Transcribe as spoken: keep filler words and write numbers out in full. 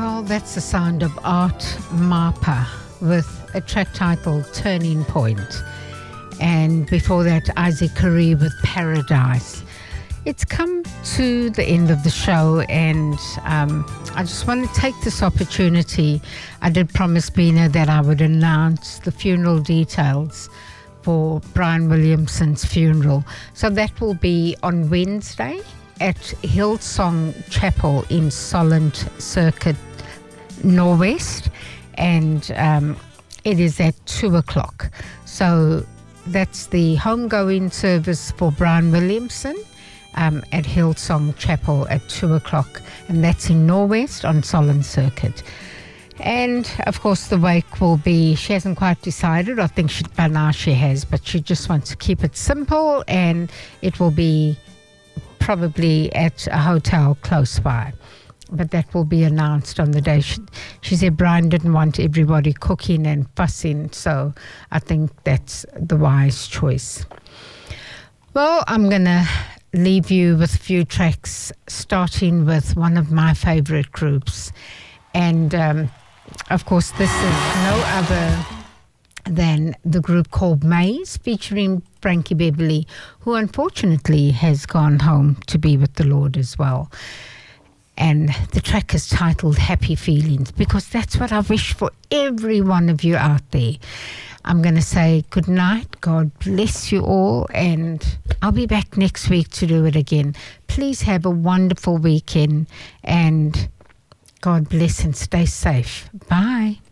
Well, that's the sound of Art Mapa with a track titled Turning Point. And before that, Isaac Curry with Paradise. It's come to the end of the show, and um, I just want to take this opportunity. I did promise Bina that I would announce the funeral details for Brian Williamson's funeral. So that will be on Wednesday at Hillsong Chapel in Solent Circuit, Norwest, and um, it is at two o'clock. So that's the homegoing service for Brian Williamson um, at Hillsong Chapel at two o'clock, and that's in Norwest on Solent Circuit. And of course the wake will be, she hasn't quite decided, I think she, by now she has, but she just wants to keep it simple, and it will be probably at a hotel close by. But that will be announced on the day. She, she said Brian didn't want everybody cooking and fussing, so I think that's the wise choice. Well, I'm going to leave you with a few tracks, starting with one of my favorite groups. And, um, of course, this is no other than the group called Maze, featuring Frankie Beverly, who unfortunately has gone home to be with the Lord as well. And the track is titled Happy Feelings, because that's what I wish for every one of you out there. I'm going to say good night. God bless you all. And I'll be back next week to do it again. Please have a wonderful weekend. And God bless and stay safe. Bye.